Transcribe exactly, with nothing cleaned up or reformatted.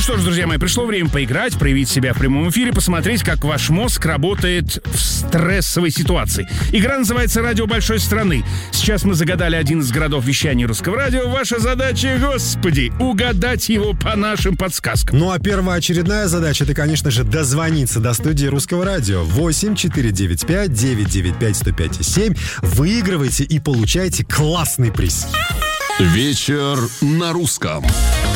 что ж, друзья мои, пришло время поиграть, проявить себя в прямом эфире, посмотреть, как ваш мозг работает в стрессовой ситуации. Игра называется «Радио большой страны». Сейчас мы загадали один из городов вещания русского радио. Ваша задача, господи, угадать его по нашим подсказкам. Ну а первоочередная задача — это, конечно же, дозвониться до студии русского радио. восемь четыре девять пять девять девять пять сто пять семь. Выигрывайте и получайте классный приз. Вечер на русском.